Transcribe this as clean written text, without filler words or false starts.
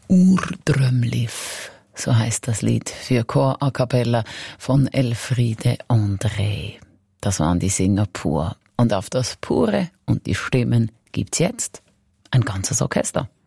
Urdrömliv, so heißt das Lied für Chor a cappella von Elfriede André. Das waren die Singer pur. Und auf das Pure und die Stimmen gibt's jetzt ein ganzes Orchester.